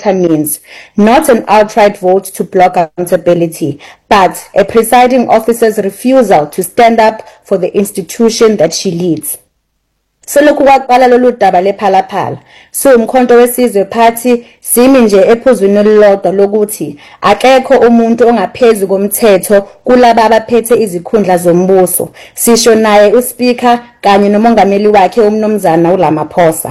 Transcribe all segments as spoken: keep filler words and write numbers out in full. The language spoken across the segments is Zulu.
proper means, not an outright vote to block accountability, but a presiding officer's refusal to stand up for the institution that she leads. Selokhu kwaqala lolu daba lephalaphala, so umkhonto wesizwe party simi nje ephuzwini olulodwa lokuthi akekho umuntu ongaphezulu komthetho kulabo abaphethe izikhundla zombuso, sisho naye uSpeaker kanye nomongameli wakhe uMnumzana uRamaphosa.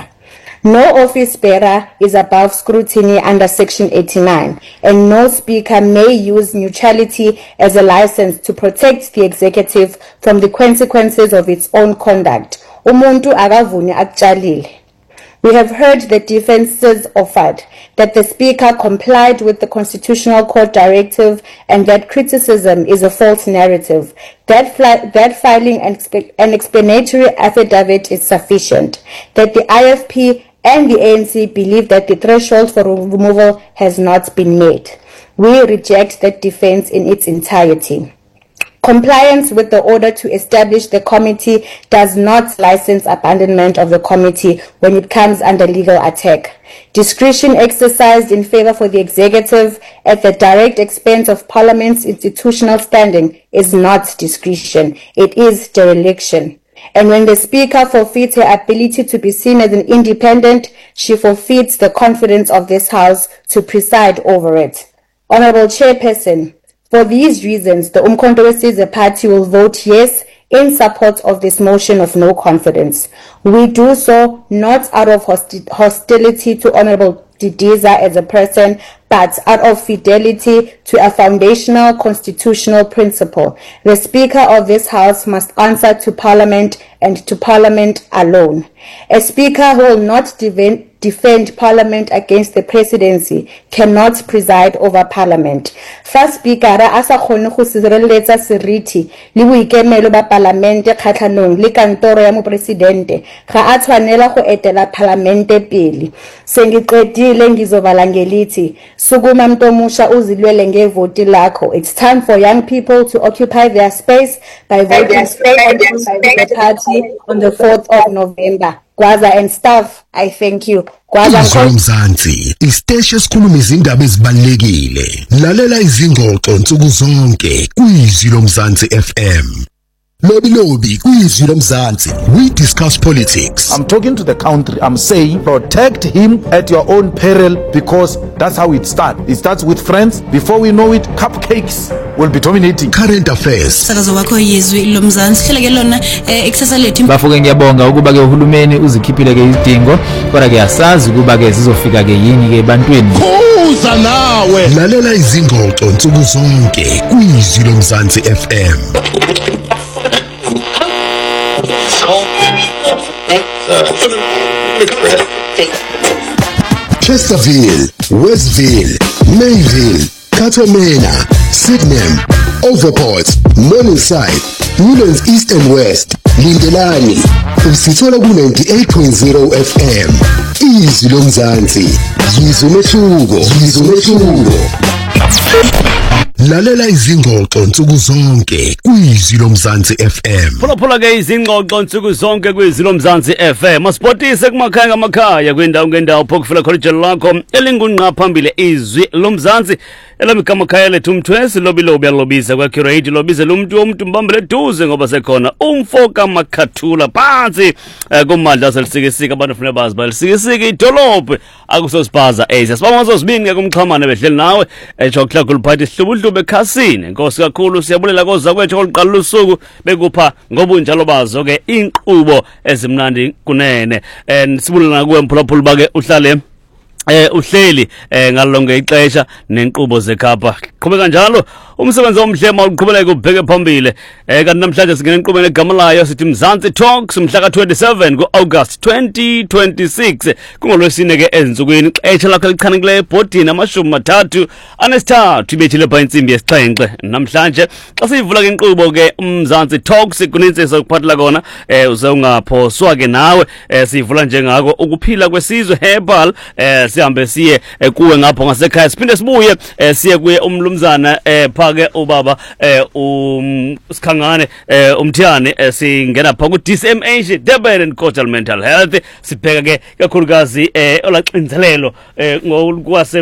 No office bearer is above scrutiny under Section eighty-nine, and no speaker may use neutrality as a license to protect the executive from the consequences of its own conduct. Umuntu akavuni akutshalile. We have heard the defenses offered that the Speaker complied with the Constitutional Court directive and that criticism is a false narrative. That, that filing an, an explanatory affidavit is sufficient. That the I F P and the A N C believe that the threshold for removal has not been met. We reject that defense in its entirety. Compliance with the order to establish the committee does not license abandonment of the committee when it comes under legal attack. Discretion exercised in favor for the executive at the direct expense of Parliament's institutional standing is not discretion, it is dereliction. And when the Speaker forfeits her ability to be seen as an independent, she forfeits the confidence of this House to preside over it. Honourable Chairperson, for these reasons, the Umkhonto weSizwe Party will vote yes in support of this motion of no confidence. We do so not out of hosti- hostility to Honourable Didiza as a person, but out of fidelity to a foundational constitutional principle. The Speaker of this House must answer to Parliament and to Parliament alone. A Speaker who will not defend defend Parliament against the presidency cannot preside over Parliament. First Speaker asa khone go sireletsa seriti le boikemelo ba Parlamente kgatlhanong le kantoro ya mo presidente ga a tshwanela go etela Parlamente pele. Sengiqedile ngizovala ngelithi sukuma mntomusha uzilwele ngevoti lakho. It's time for young people to occupy their space by voting for the party on the fourth of November. Gwaza and staff, I thank you. Gwaza Mzansi, isiteshi esikhuluma izindaba ezibalekile. Lalela izingxoxo nsuku zonke kwizwi lomzansi F M. Lobby Lobby, kwizwi lomzansi. We discuss politics. I'm talking to the country. I'm saying protect him at your own peril, because that's how it starts. It starts with friends. Before we know it, cupcakes will be dominating. Current affairs. Sakazo wakho yizwi lomzansi hleleke lona eksasa lethu. Bafuke ngiyabonga ukuba ke uhulumeni uzikhiphile ke idingo, kodwa ke yasazi ukuba ke zizofika ke yini ke ebantwini. Kuza nawe. Lalela izingxoxo nsuku zonke kwizwi lomzansi F M. Chesterville, Westville, Mayville, Katomena, Sydenham, Overport, Morningside, Newlands East and West, Lindelani, usithola ku ninety-eight point zero F M. Izwi lomzansi, yizwe mehluko, yizwe mehluko. Lalela izingxoxo nsuku zonke kwizwi lomzansi F M. Phula phula ke izingxoxo nsuku zonke kwizwi lomzansi F M. Asipotise kumakhaya ngamakhaya kwindawo ngendawo phokufela college lakho elingunqa phambili izwi lomzansi elamigama khaya lethu umthwesi lobi lobi alobisa kwa curate lobize lumuntu umuntu mbambele duze ngoba sekhona umfoka makhathula phansi kumandla selisikisika abantu funa bazi balisikisika idolophe akusosibhaza ese sibamazo sibini ke kumxhamane behleli nawe echokla kuliphathi hlubudlube ekhasini. Inkosi kakhulu siyabulela koza kwethu oluqala usuku bekupha ngobunjalo bazo ke inqubo ezimnandi kunene and sibulana kuwe mphulaphula bake uhlale eh uhleli eh ngalonke ixesha nenqubo zekhapha. Qhubeka njalo umsebenzi omhlema uqhubeleke ubheke phambili. Eh kanti namhlanje singena enqubeni egama layo sithi Mzansi Talks mhla ka twenty-seven kuAugust twenty twenty-six kungolwesine ke ezinsukwini ixesha lakho lichanekileyo ebhodini amashumi mathathu anesithathu ibethile pha insimbi yesixhenxe. Namhlanje xa sivula ke inqubo ke uMzansi Talks kunintsi sokuphathela kona eh uze ungaphoswa ke nawe eh sivula njengako ukuphila kwesizwe herbal eh sihambe siye kuwe ngapho ngasekhaya siphinde sibuye siye kuye umlumzana eh phake ubaba eh usikhangane eh umthiyane singena pha ku D C M H Durban and Coastal Mental Health sibheka ke kakhulukazi eh olaxinzelelo eh ngokwase